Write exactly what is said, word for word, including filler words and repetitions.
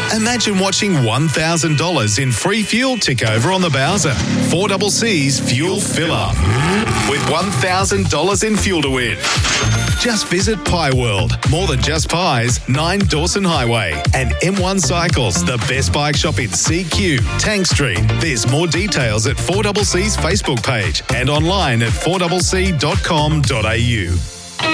Imagine watching one thousand dollars in free fuel tick over on the Bowser. four C C's Fuel Fill Up. With one thousand dollars in fuel to win. Just visit Pie World, more than just pies, nine Dawson Highway, and M one Cycles, the best bike shop in C Q, Tank Street. There's more details at four C C's Facebook page and online at four c c dot com dot a u.